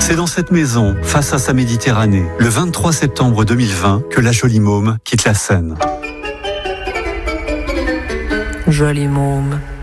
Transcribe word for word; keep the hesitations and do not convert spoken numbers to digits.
C'est dans cette maison, face à sa Méditerranée, le vingt-trois septembre deux mille vingt, que la jolie môme quitte la Seine. Jolie môme.